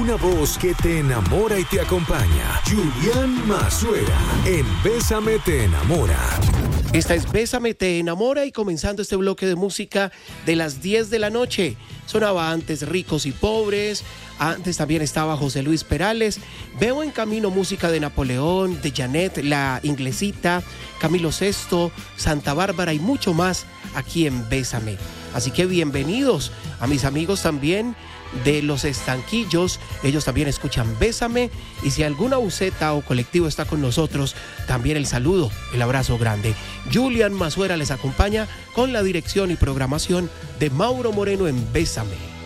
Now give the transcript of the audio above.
Una voz que te enamora y te acompaña. Julián Mazuera en Bésame te enamora. Esta es Bésame te enamora y comenzando este bloque de música de las 10 de la noche. Sonaba antes Ricos y Pobres, antes también estaba José Luis Perales. Veo en camino música de Napoleón, de Janet, La Inglesita, Camilo Sesto, Santa Bárbara y mucho más aquí en Bésame. Así que bienvenidos a mis amigos también de Los Estanquillos, ellos también escuchan Bésame, y si alguna buceta o colectivo está con nosotros, también el saludo, el abrazo grande. Julián Mazuera les acompaña con la dirección y programación de Mauro Moreno en Bésame.